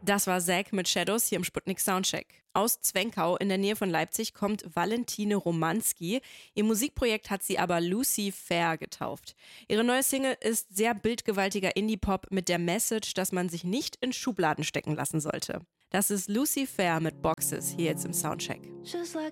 Das war Zack mit Shadows hier im Sputnik Soundcheck. Aus Zwenkau in der Nähe von Leipzig kommt Valentine Romanski. Ihr Musikprojekt hat sie aber Lucy Fair getauft. Ihre neue Single ist sehr bildgewaltiger Indie-Pop mit der Message, dass man sich nicht in Schubladen stecken lassen sollte. Das ist Lucy Fair mit Boxes hier jetzt im Soundcheck. Just like